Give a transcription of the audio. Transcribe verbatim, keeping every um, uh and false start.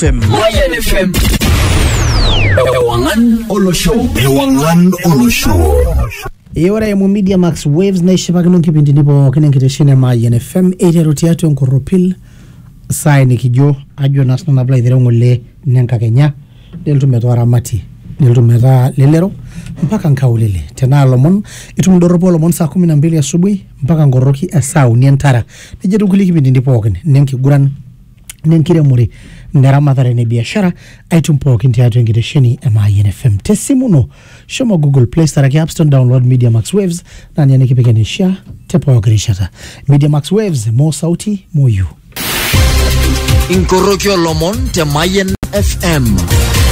Mayan F M. Ewangan Olo Show. Ewangan Olo Show. Eora ya Media Max Waves na ishibagino kipindi nipo kine kiteshine Mayan F M eight rutiatu nkoropil sai nikijo ajo nasna na blai dherongo le nenka Kenya deltu metwara mati deltu meta lelero mpaka nkaulele tena lomon itumdoropo lomon saa kumi na mbili asubuhi mpaka ngoroki asau nientara nijetu kuli kipindi nipo kine nenki guran nenkire muri ndara madhare ne biashara aitumpo kinti atu ngitesheni Mayan F M tesimuno shoma Google Play Store ki App Store download Media Max Waves na nyane kipekeni share tepo grishata Media Max Waves mo sauti mo you Inkorokyo lomon te Mayan F M.